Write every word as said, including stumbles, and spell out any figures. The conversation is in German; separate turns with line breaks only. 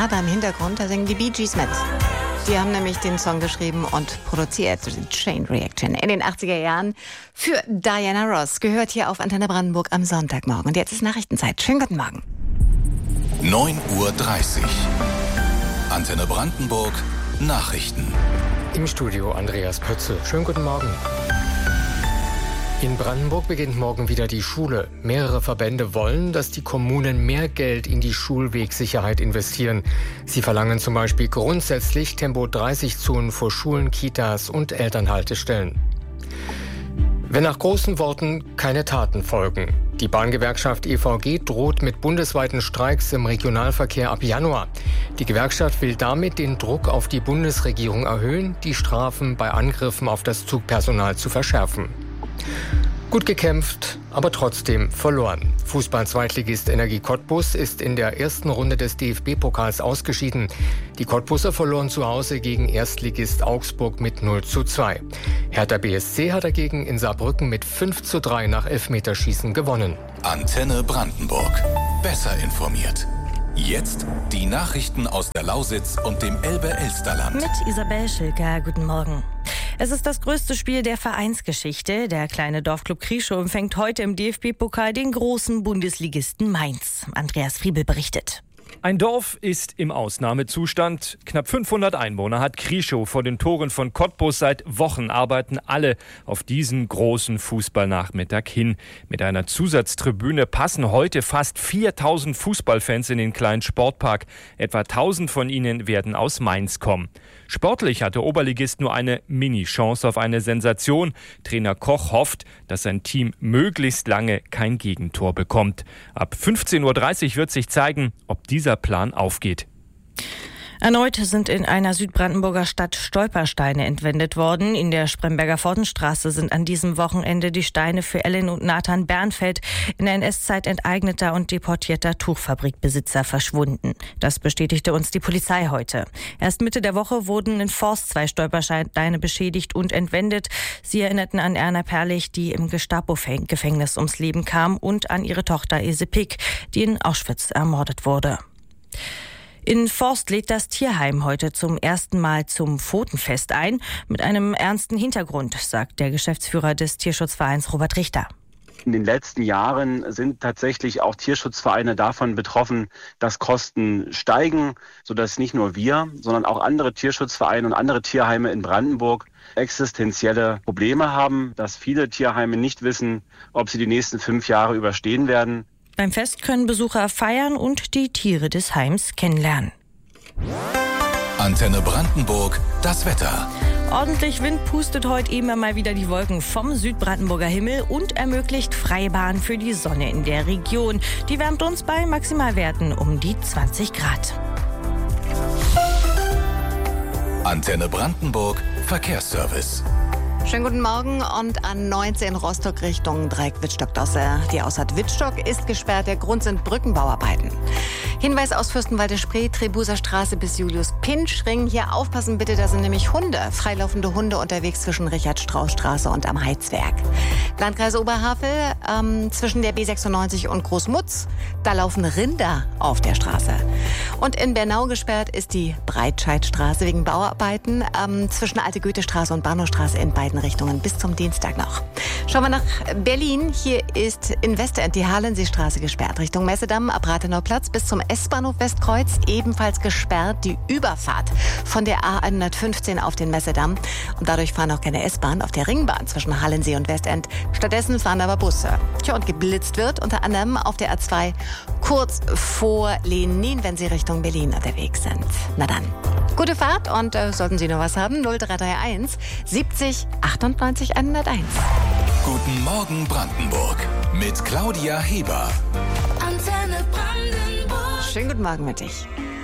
da im Hintergrund, da singen die Bee Gees mit. Die haben nämlich den Song geschrieben und produziert, die Chain Reaction, in den achtziger Jahren für Diana Ross. Gehört hier auf Antenne Brandenburg am Sonntagmorgen. Und jetzt ist Nachrichtenzeit. Schönen guten Morgen.
neun Uhr dreißig. Antenne Brandenburg. Nachrichten.
Im Studio Andreas Pötze. Schönen guten Morgen. In Brandenburg beginnt morgen wieder die Schule. Mehrere Verbände wollen, dass die Kommunen mehr Geld in die Schulwegsicherheit investieren. Sie verlangen zum Beispiel grundsätzlich Tempo dreißig Zonen vor Schulen, Kitas und Elternhaltestellen. Wenn nach großen Worten keine Taten folgen. Die Bahngewerkschaft E V G droht mit bundesweiten Streiks im Regionalverkehr ab Januar. Die Gewerkschaft will damit den Druck auf die Bundesregierung erhöhen, die Strafen bei Angriffen auf das Zugpersonal zu verschärfen. Gut gekämpft, aber trotzdem verloren. Fußball-Zweitligist Energie Cottbus ist in der ersten Runde des D F B-Pokals ausgeschieden. Die Cottbuser verloren zu Hause gegen Erstligist Augsburg mit null zu zwei. Hertha B S C hat dagegen in Saarbrücken mit fünf zu drei nach Elfmeterschießen gewonnen.
Antenne Brandenburg. Besser informiert. Jetzt die Nachrichten aus der Lausitz und dem Elbe-Elsterland.
Mit Isabel Schilker, guten Morgen. Es ist das größte Spiel der Vereinsgeschichte. Der kleine Dorfclub Krieschow empfängt heute im D F B-Pokal den großen Bundesligisten Mainz. Andreas Friebel berichtet.
Ein Dorf ist im Ausnahmezustand. Knapp fünfhundert Einwohner hat Krieschow vor den Toren von Cottbus. Seit Wochen arbeiten alle auf diesen großen Fußballnachmittag hin. Mit einer Zusatztribüne passen heute fast viertausend Fußballfans in den kleinen Sportpark. Etwa tausend von ihnen werden aus Mainz kommen. Sportlich hatte Oberligist nur eine Mini-Chance auf eine Sensation. Trainer Koch hofft, dass sein Team möglichst lange kein Gegentor bekommt. Ab fünfzehn Uhr dreißig wird sich zeigen, ob dieser Plan aufgeht.
Erneut sind in einer Südbrandenburger Stadt Stolpersteine entwendet worden. In der Spremberger Pfortenstraße sind an diesem Wochenende die Steine für Ellen und Nathan Bernfeld, in der N S-Zeit enteigneter und deportierter Tuchfabrikbesitzer, verschwunden. Das bestätigte uns die Polizei heute. Erst Mitte der Woche wurden in Forst zwei Stolpersteine beschädigt und entwendet. Sie erinnerten an Erna Perlich, die im Gestapo-Gefängnis ums Leben kam, und an ihre Tochter Ilse Pick, die in Auschwitz ermordet wurde. In Forst lädt das Tierheim heute zum ersten Mal zum Pfotenfest ein, mit einem ernsten Hintergrund, sagt der Geschäftsführer des Tierschutzvereins Robert Richter.
In den letzten Jahren sind tatsächlich auch Tierschutzvereine davon betroffen, dass Kosten steigen, sodass nicht nur wir, sondern auch andere Tierschutzvereine und andere Tierheime in Brandenburg existenzielle Probleme haben, dass viele Tierheime nicht wissen, ob sie die nächsten fünf Jahre überstehen werden.
Beim Fest können Besucher feiern und die Tiere des Heims kennenlernen.
Antenne Brandenburg, das Wetter.
Ordentlich Wind pustet heute immer mal wieder die Wolken vom Südbrandenburger Himmel und ermöglicht Freibahn für die Sonne in der Region. Die wärmt uns bei Maximalwerten um die zwanzig Grad.
Antenne Brandenburg, Verkehrsservice.
Schönen guten Morgen und an neunzehn Rostock Richtung Dreieck-Wittstock-Dosse. Die Ausfahrt Wittstock ist gesperrt. Der Grund sind Brückenbauarbeiten. Hinweis aus Fürstenwalde-Spree, Trebuser Straße bis Julius-Pintsch-Ring. Hier aufpassen bitte, da sind nämlich Hunde, freilaufende Hunde unterwegs zwischen Richard-Strauß-Straße und am Heizwerk. Landkreis Oberhavel, ähm, zwischen der B sechsundneunzig und Großmutz, da laufen Rinder auf der Straße. Und in Bernau gesperrt ist die Breitscheidstraße wegen Bauarbeiten ähm, zwischen Alte Goethestraße und Bahnhofstraße in beiden Richtungen bis zum Dienstag noch. Schauen wir nach Berlin. Hier ist in Westend die Halenseestraße gesperrt. Richtung Messedamm ab Rathenauplatz bis zum S-Bahnhof Westkreuz ebenfalls gesperrt. Die Überfahrt von der A hundertfünfzehn auf den Messedamm. Und dadurch fahren auch keine S-Bahn auf der Ringbahn zwischen Hallensee und Westend. Stattdessen fahren aber Busse. Tja, und geblitzt wird unter anderem auf der A zwei kurz vor Lenin, wenn Sie Richtung Berlin unterwegs sind. Na dann, gute Fahrt und äh, sollten Sie noch was haben, null drei drei eins siebzig achtundneunzig hunderteins.
Guten Morgen Brandenburg mit Claudia Heber.
Antenne Brandenburg. Schönen guten Morgen mit dich.